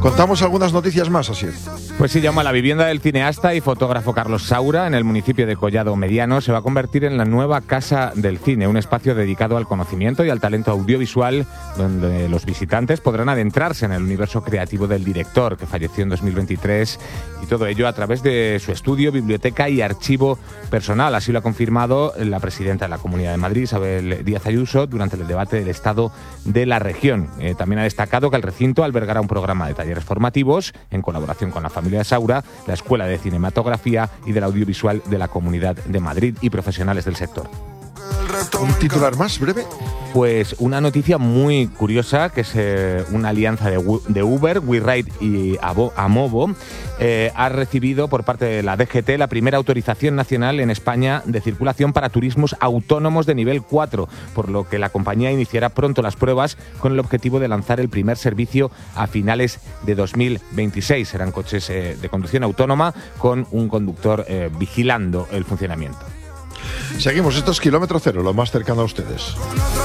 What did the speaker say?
Contamos algunas noticias más, así. Pues sí, llama la vivienda del cineasta y fotógrafo Carlos Saura en el municipio de Collado Mediano se va a convertir en la nueva Casa del Cine, un espacio dedicado al conocimiento y al talento audiovisual donde los visitantes podrán adentrarse en el universo creativo del director que falleció en 2023 y todo ello a través de su estudio, biblioteca y archivo personal. Así lo ha confirmado la presidenta de la Comunidad de Madrid, Isabel Díaz Ayuso, durante el debate del estado de la región. También ha destacado que el recinto albergará un programa de talleres formativos en colaboración con la familia de Saura, la Escuela de Cinematografía y del Audiovisual de la Comunidad de Madrid y profesionales del sector. ¿Un titular más breve? Pues una noticia muy curiosa, que es una alianza de Uber, WeRide y Amovo, ha recibido por parte de la DGT la primera autorización nacional en España de circulación para turismos autónomos de nivel 4, por lo que la compañía iniciará pronto las pruebas con el objetivo de lanzar el primer servicio a finales de 2026. Serán coches de conducción autónoma con un conductor vigilando el funcionamiento. Seguimos, esto es Kilómetro Cero, lo más cercano a ustedes.